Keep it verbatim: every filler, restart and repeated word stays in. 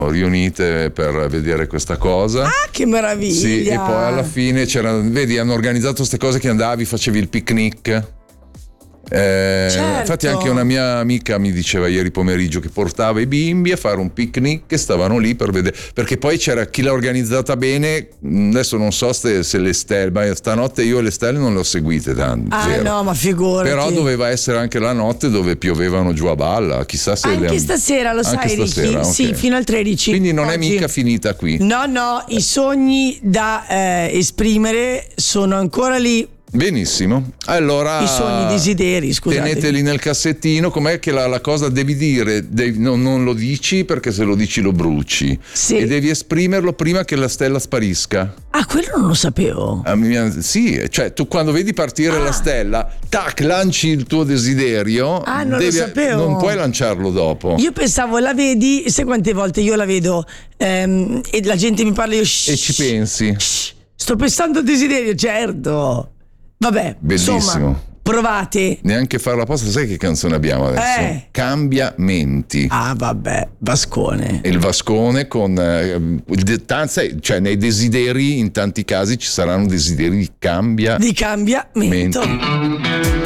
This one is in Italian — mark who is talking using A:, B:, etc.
A: riunite per vedere questa cosa.
B: Ah, che meraviglia!
A: Sì, e poi alla fine c'era, vedi, hanno organizzato queste cose che andavi, facevi il picnic. Eh,
B: certo.
A: Infatti anche una mia amica mi diceva ieri pomeriggio che portava i bimbi a fare un picnic e stavano lì per vedere, perché poi c'era chi l'ha organizzata bene. Adesso non so se, se le stelle, ma stanotte io le stelle non le ho seguite tanto.
B: Ah
A: zero.
B: no, ma figurati.
A: Però doveva essere anche la notte dove piovevano giù a balla, chissà se
B: anche
A: le...
B: stasera, lo
A: anche
B: sai
A: stasera,
B: Ricky?
A: okay.
B: Sì, fino al tredici.
A: Quindi non
B: oggi.
A: è mica finita qui.
B: No, no, i sogni da eh, esprimere sono ancora lì.
A: Benissimo, allora
B: I sogni, i desideri, scusate.
A: teneteli nel cassettino. Com'è che la, la cosa devi dire? Devi, no, non lo dici, perché se lo dici lo bruci.
B: Sì.
A: E devi esprimerlo prima che la stella sparisca.
B: Ah, quello non lo sapevo.
A: Ah, mi- sì, cioè tu quando vedi partire
B: Ah.
A: la stella, tac, lanci il tuo desiderio.
B: Ah, non lo
A: devi-
B: sapevo.
A: Non puoi lanciarlo dopo.
B: Io pensavo, la vedi, sai quante volte io la vedo ehm, e la gente mi parla, io shh,
A: E ci pensi.
B: shh, sto pensando al desiderio, certo. Vabbè,
A: Bellissimo.
B: insomma, provate.
A: Neanche farla apposta. Sai che canzone abbiamo adesso?
B: Eh.
A: Cambiamenti.
B: Ah, vabbè, Vascone.
A: E il vascone con eh, il de- sai, cioè nei desideri in tanti casi ci saranno desideri di cambia
B: Di cambiamento.
A: Menti.